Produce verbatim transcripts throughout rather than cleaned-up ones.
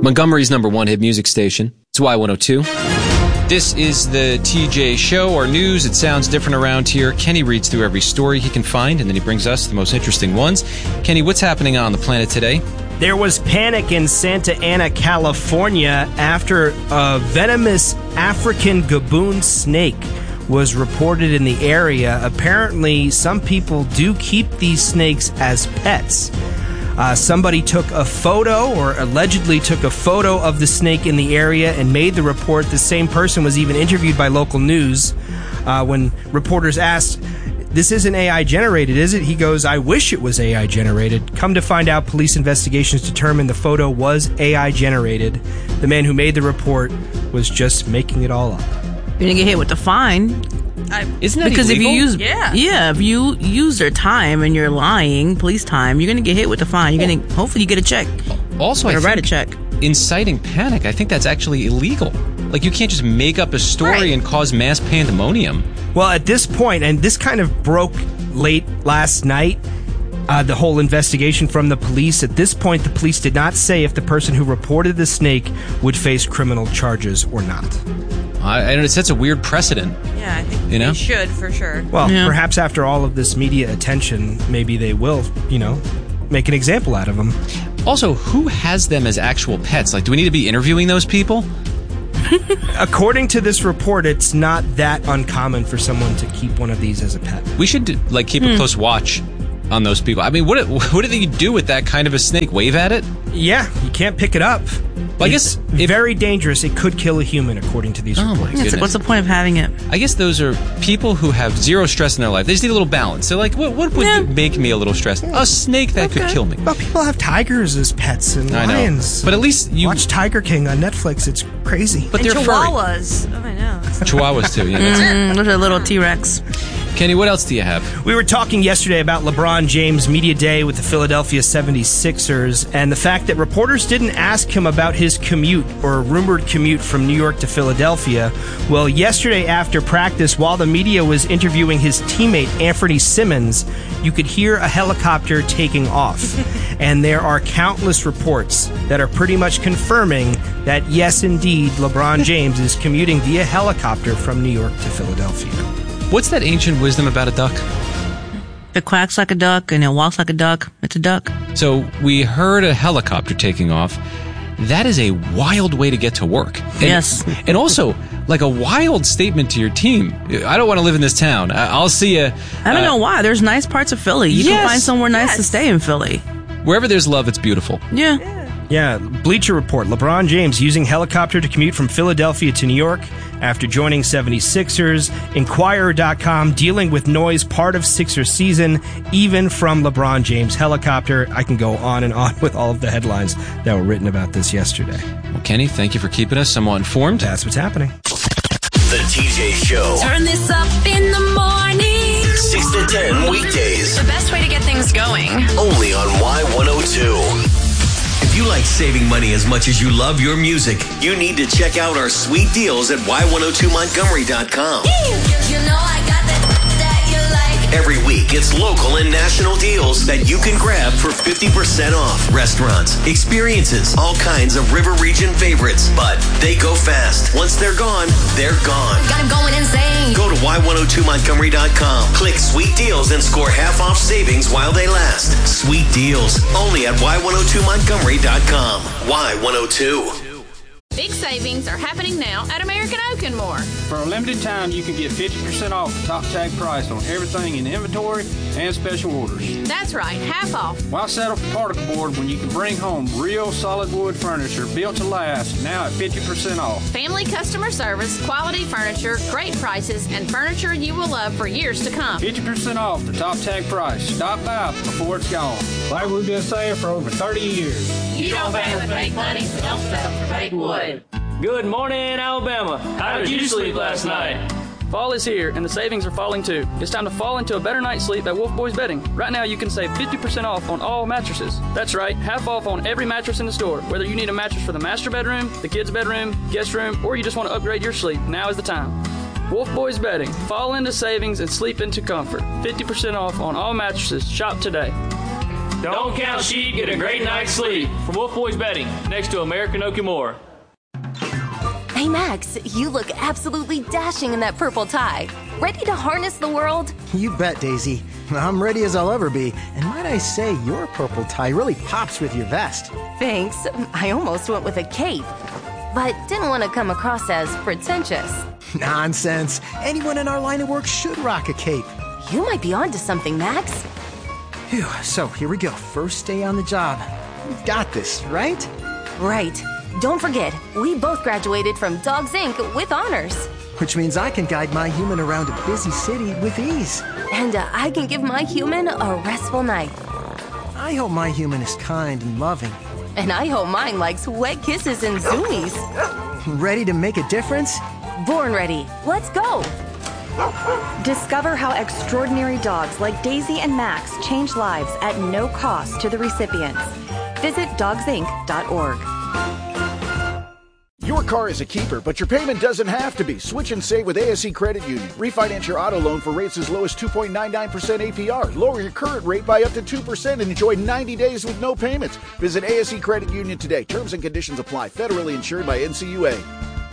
Montgomery's number one hit music station. It's Y one oh two. This is the T J Show, our news. It sounds different around here. Kenny reads through every story he can find, and then he brings us the most interesting ones. Kenny, what's happening on the planet today? There was panic in Santa Ana, California, after a venomous African gaboon snake was reported in the area. Apparently, some people do keep these snakes as pets. Uh, somebody took a photo, or allegedly took a photo of the snake in the area and made the report. The same person was even interviewed by local news. Uh, when reporters asked, "This isn't A I generated, is it?" He goes, "I wish it was A I generated." Come to find out, police investigations determined the photo was A I generated. The man who made the report was just making it all up. You're gonna get hit with the fine. I, Isn't that because illegal? if you use yeah. yeah if you use their time and you're lying, police time, you're gonna get hit with the fine. You're gonna hopefully you get a check. Also, or I write a think check. Inciting panic, I think that's actually illegal. Like, you can't just make up a story Right. and cause mass pandemonium. Well, at this point, and this kind of broke late last night, uh, the whole investigation from the police. At this point, the police did not say if the person who reported the snake would face criminal charges or not. I, I don't, it sets a weird precedent. Yeah, I think You know? they should, for sure. Well, Yeah. perhaps after all of this media attention, maybe they will, you know, make an example out of them. Also, who has them as actual pets? Like, do we need to be interviewing those people? According to this report, it's not that uncommon for someone to keep one of these as a pet. We should, like, keep a close watch on those people. I mean, what what do they do with that kind of a snake? Wave at it? Yeah, you can't pick it up. Well, I It's guess if- very dangerous. It could kill a human, according to these Oh, my reports. It's like, goodness. what's the point of having it? I guess those are people who have zero stress in their life. They just need a little balance. They're like, what, what would Yeah. make me a little stressed? A snake that could Okay. kill me. Well, people have tigers as pets and I know. lions. But at least you... Watch Tiger King on Netflix. It's crazy. But and they're furry. chihuahuas. Oh, I know. Chihuahuas, too. Yeah, that's it. Mm, look at a little T-Rex. Kenny, what else do you have? We were talking yesterday about LeBron James' media day with the Philadelphia seventy-sixers and the fact that reporters didn't ask him about his commute or rumored commute from New York to Philadelphia. Well, yesterday after practice, while the media was interviewing his teammate Anthony Simmons, you could hear a helicopter taking off. And there are countless reports that are pretty much confirming that, yes, indeed, LeBron James is commuting via helicopter from New York to Philadelphia. What's that ancient wisdom about a duck? If it quacks like a duck and it walks like a duck, it's a duck. So we heard a helicopter taking off. That is a wild way to get to work. And, Yes. And also, like, a wild statement to your team. I don't want to live in this town. I- I'll see you. I don't uh, know why. There's nice parts of Philly. You Yes. can find somewhere nice to Yes. stay in Philly. Wherever there's love, it's beautiful. Yeah. Yeah, Bleacher Report. LeBron James using helicopter to commute from Philadelphia to New York after joining seventy-sixers. Inquirer dot com dealing with noise part of Sixers season, even from LeBron James helicopter. I can go on and on with all of the headlines that were written about this yesterday. Well, Kenny, thank you for keeping us somewhat informed. That's what's happening. The T J Show. Turn this up in the morning. six to ten weekdays. The best way to get things going. Only on Y one oh two. If you like saving money as much as you love your music, you need to check out our sweet deals at Y one oh two Montgomery dot com. You know I got that that you like. Every week, it's local and national deals that you can grab for fifty percent off. Restaurants, experiences, all kinds of River Region favorites. But they go fast. Once they're gone, they're gone. Got him going insane. Go to Y one oh two Montgomery dot com. Click Sweet Deals and score half off savings while they last. Sweet Deals, only at Y one oh two Montgomery dot com. Y one oh two. Big savings are happening now at American Oak and More. For a limited time, you can get fifty percent off the top tag price on everything in inventory and special orders. That's right, half off. Why settle for particle board when you can bring home real solid wood furniture built to last now at fifty percent off? Family customer service, quality furniture, great prices, and furniture you will love for years to come. fifty percent off the top tag price. Stop by before it's gone. Like we've been saying for over thirty years. You don't pay with fake money, so don't settle for fake wood. Good morning, Alabama. How did you sleep last night? Fall is here, and the savings are falling too. It's time to fall into a better night's sleep at Wolf Boys Bedding. Right now, you can save fifty percent off on all mattresses. That's right, half off on every mattress in the store. Whether you need a mattress for the master bedroom, the kids' bedroom, guest room, or you just want to upgrade your sleep, now is the time. Wolf Boys Bedding. Fall into savings and sleep into comfort. fifty percent off on all mattresses. Shop today. Don't count sheep, get a great night's sleep. From Wolf Boys Betting, next to American Okimore. Hey, Max, you look absolutely dashing in that purple tie. Ready to harness the world? You bet, Daisy. I'm ready as I'll ever be. And might I say, your purple tie really pops with your vest. Thanks. I almost went with a cape, but didn't want to come across as pretentious. Nonsense. Anyone in our line of work should rock a cape. You might be onto something, Max. Phew, so here we go. First day on the job. We've got this, right? Right. Don't forget, we both graduated from Dogs Incorporated with honors. Which means I can guide my human around a busy city with ease. And uh, I can give my human a restful night. I hope my human is kind and loving. And I hope mine likes wet kisses and zoomies. Ready to make a difference? Born ready. Let's go. Discover how extraordinary dogs like Daisy and Max change lives at no cost to the recipients. Visit dogs inc dot org. Your car is a keeper, but your payment doesn't have to be. Switch and save with A S E Credit Union. Refinance your auto loan for rates as low as two point nine nine percent A P R. Lower your current rate by up to two percent and enjoy ninety days with no payments. Visit A S E Credit Union today. Terms and conditions apply. Federally insured by N C U A.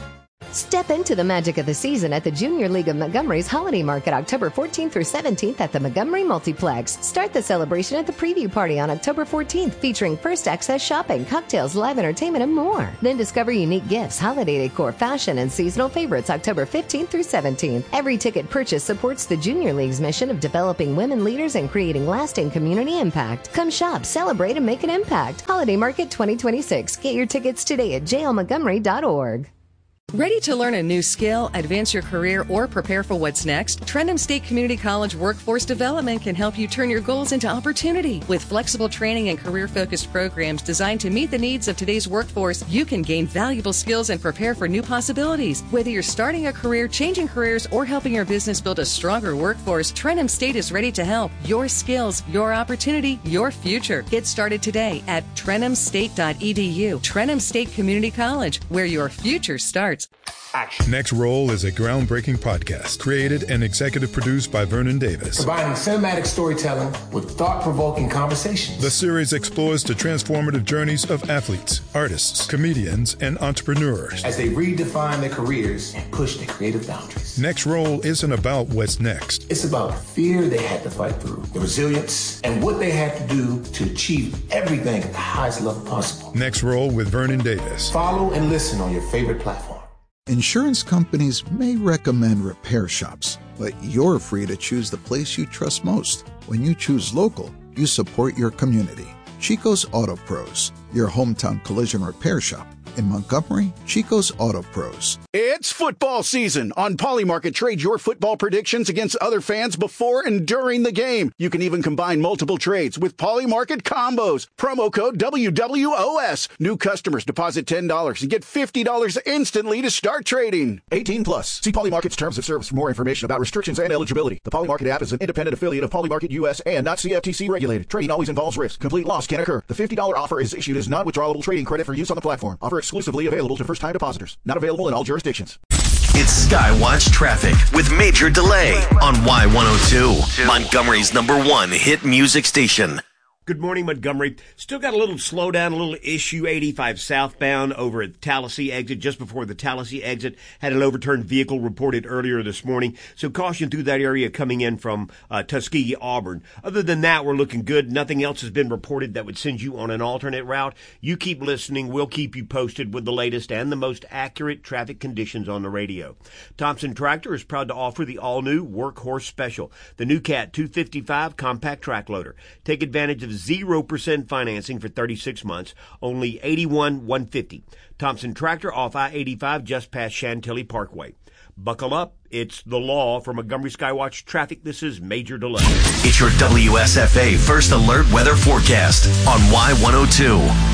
Step into the magic of the season at the Junior League of Montgomery's Holiday Market October fourteenth through seventeenth at the Montgomery Multiplex. Start the celebration at the preview party on October fourteenth, featuring first access shopping, cocktails, live entertainment, and more. Then discover unique gifts, holiday decor, fashion, and seasonal favorites October fifteenth through seventeenth. Every ticket purchase supports the Junior League's mission of developing women leaders and creating lasting community impact. Come shop, celebrate, and make an impact. Holiday Market twenty twenty-six. Get your tickets today at j l montgomery dot org. Ready to learn a new skill, advance your career, or prepare for what's next? Trentham State Community College Workforce Development can help you turn your goals into opportunity. With flexible training and career-focused programs designed to meet the needs of today's workforce, you can gain valuable skills and prepare for new possibilities. Whether you're starting a career, changing careers, or helping your business build a stronger workforce, Trentham State is ready to help. Your skills, your opportunity, your future. Get started today at trentham state dot e d u. Trentham State Community College, where your future starts. Action. Next Roll is a groundbreaking podcast created and executive produced by Vernon Davis. Combining cinematic storytelling with thought-provoking conversations. The series explores the transformative journeys of athletes, artists, comedians, and entrepreneurs as they redefine their careers and push their creative boundaries. Next Roll isn't about what's next. It's about the fear they had to fight through, the resilience, and what they had to do to achieve everything at the highest level possible. Next Roll with Vernon Davis. Follow and listen on your favorite platform. Insurance companies may recommend repair shops, but you're free to choose the place you trust most. When you choose local, you support your community. Chico's Auto Pros, your hometown collision repair shop. In Montgomery, Chico's Auto Pros. It's football season. On Polymarket, trade your football predictions against other fans before and during the game. You can even combine multiple trades with Polymarket combos. Promo code W W O S. New customers deposit ten dollars and get fifty dollars instantly to start trading. eighteen plus. See Polymarket's terms of service for more information about restrictions and eligibility. The Polymarket app is an independent affiliate of Polymarket U S and not C F T C regulated. Trading always involves risk. Complete loss can occur. The fifty dollars offer is issued as non-withdrawable trading credit for use on the platform. Offer exclusively available to first-time depositors. Not available in all jurisdictions. It's Skywatch Traffic with Major Delay on Y one oh two, Montgomery's number one hit music station. Good morning, Montgomery. Still got a little slowdown, a little issue eighty-five southbound over at the Tallahassee exit, just before the Tallahassee exit. Had an overturned vehicle reported earlier this morning, so caution through that area coming in from uh, Tuskegee, Auburn. Other than that, we're looking good. Nothing else has been reported that would send you on an alternate route. You keep listening. We'll keep you posted with the latest and the most accurate traffic conditions on the radio. Thompson Tractor is proud to offer the all-new Workhorse Special, the new Cat two fifty-five compact track loader. Take advantage of zero percent financing for thirty-six months, only eighty-one thousand one hundred fifty dollars. Thompson Tractor off I eighty-five just past Chantilly Parkway. Buckle up. It's the law. For Montgomery Skywatch Traffic, this is Major Delay. It's your W S F A First Alert Weather Forecast on Y one oh two.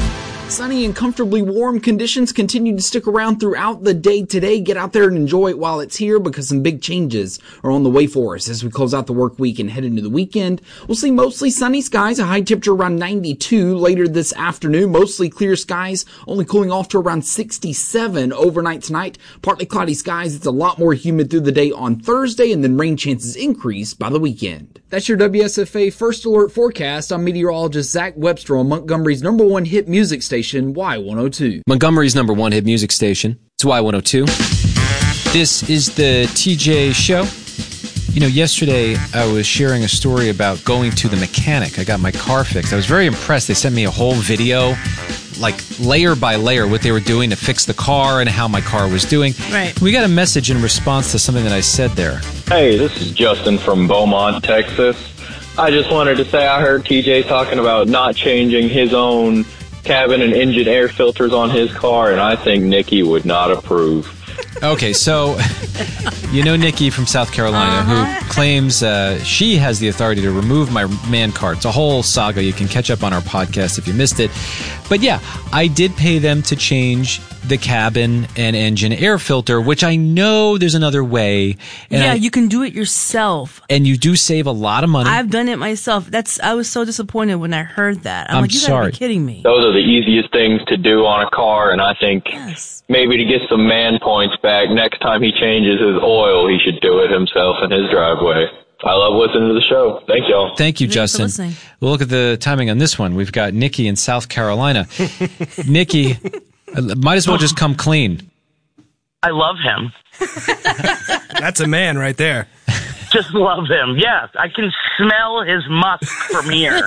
Sunny and comfortably warm conditions continue to stick around throughout the day today. Get out there and enjoy it while it's here because some big changes are on the way for us as we close out the work week and head into the weekend. We'll see mostly sunny skies, a high temperature around ninety-two later this afternoon. Mostly clear skies, only cooling off to around sixty-seven overnight tonight. Partly cloudy skies. It's a lot more humid through the day on Thursday, and then rain chances increase by the weekend. That's your W S F A First Alert forecast. I'm meteorologist Zach Webster on Montgomery's number one hit music station, Y one oh two. Montgomery's number one hit music station. It's Y one oh two. This is the T J Show. You know, yesterday I was sharing a story about going to the mechanic. I got my car fixed. I was very impressed. They sent me a whole video, like layer by layer, what they were doing to fix the car and how my car was doing. Right. We got a message in response to something that I said there. Hey, this is Justin from Beaumont, Texas. I just wanted to say I heard T J talking about not changing his own cabin and engine air filters on his car, and I think Nikki would not approve. Okay, so you know Nikki from South Carolina, uh-huh. who claims uh, she has the authority to remove my man card. It's a whole saga. You can catch up on our podcast if you missed it. But yeah, I did pay them to change the cabin and engine air filter, which I know there's another way. And yeah, I, you can do it yourself. And you do save a lot of money. I've done it myself. That's I was so disappointed when I heard that. I'm, I'm like, you sorry. gotta be kidding me. Those are the easiest things to do on a car, and I think yes. maybe to get some man points back, next time he changes his oil, he should do it himself in his driveway. I love listening to the show. Thank y'all. Thank you, Thanks Justin. for listening. We'll look at the timing on this one. We've got Nikki in South Carolina. Nikki, might as well just come clean. I love him. That's a man right there. Just love him. Yes, I can smell his musk from here.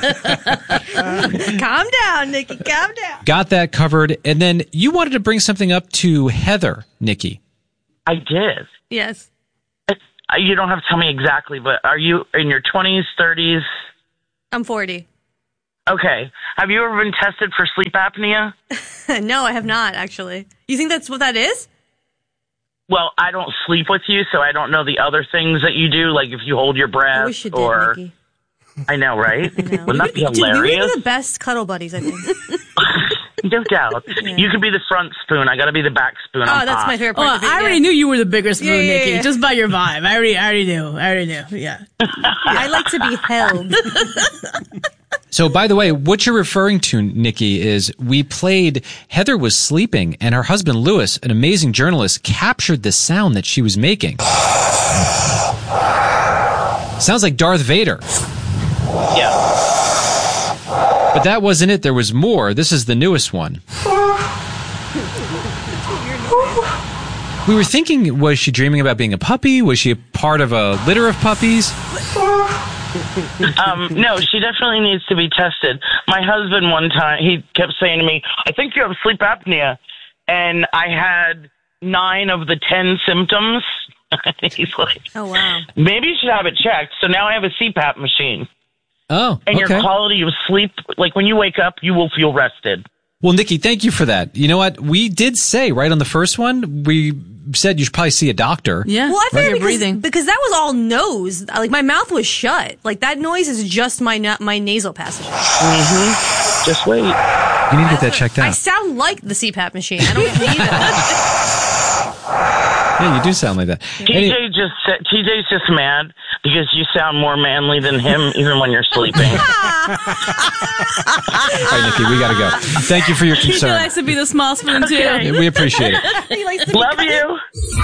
Calm down, Nikki. Calm down. Got that covered. And then you wanted to bring something up to Heather, Nikki. I did. Yes. You don't have to tell me exactly, but are you in your twenties, thirties? I'm forty. Okay. Have you ever been tested for sleep apnea? No, I have not, actually. You think that's what that is? Well, I don't sleep with you, so I don't know the other things that you do, like if you hold your breath. I wish you did, or... Nikki. I know, right? I know. Wouldn't that be Dude, hilarious? we would be the best cuddle buddies, I think. No doubt. Yeah. You could be the front spoon. I got to be the back spoon. Oh, on that's top. my favorite Oh, part. I already knew you were the bigger spoon, Yeah, yeah, Nikki, yeah. just by your vibe. I already, I already knew. I already knew. Yeah. I like to be held. So, by the way, what you're referring to, Nikki, is we played, Heather was sleeping, and her husband, Lewis, an amazing journalist, captured the sound that she was making. Sounds like Darth Vader. Yeah. But that wasn't it. There was more. This is the newest one. We were thinking, was she dreaming about being a puppy? Was she a part of a litter of puppies? um, no, she definitely needs to be tested. My husband one time, he kept saying to me, I think you have sleep apnea. And I had nine of the ten symptoms. He's like, oh, wow. Maybe you should have it checked. So now I have a C PAP machine. Oh, And okay. your quality of sleep, like when you wake up, you will feel rested. Well, Nikki, thank you for that. You know what? We did say right on the first one, we said you should probably see a doctor. Yeah. Well, I figured Right. because, breathing. because that was all nose. Like, my mouth was shut. Like, that noise is just my na- my nasal passages. Mm-hmm. Just wait. You need to get that checked I out. sound like the C PAP machine. I don't need that. Yeah, you do sound like that. T J Any- just sa- T J's just mad because you sound more manly than him even when you're sleeping. All right, Nikki, we got to go. Thank you for your He concern. likes to be the small spoon, too. Okay. We appreciate it. He likes to be Love you.